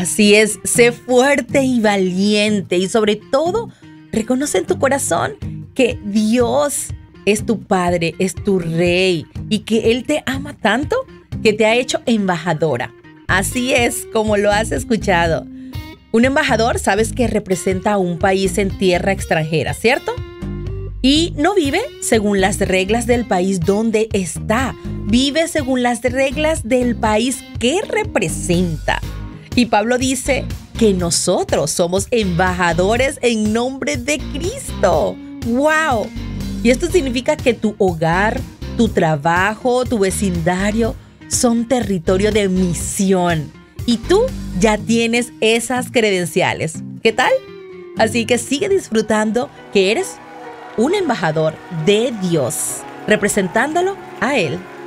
Así es, sé fuerte y valiente y sobre todo reconoce en tu corazón que Dios es tu Padre, es tu Rey y que Él te ama tanto que te ha hecho embajadora. Así es como lo has escuchado. Un embajador, sabes que representa a un país en tierra extranjera, ¿cierto? Y no vive según las reglas del país donde está, vive según las reglas del país que representa. Y Pablo dice que nosotros somos embajadores en nombre de Cristo. ¡Wow! Y esto significa que tu hogar, tu trabajo, tu vecindario son territorio de misión. Y tú ya tienes esas credenciales. ¿Qué tal? Así que sigue disfrutando que eres un embajador de Dios, representándolo a Él.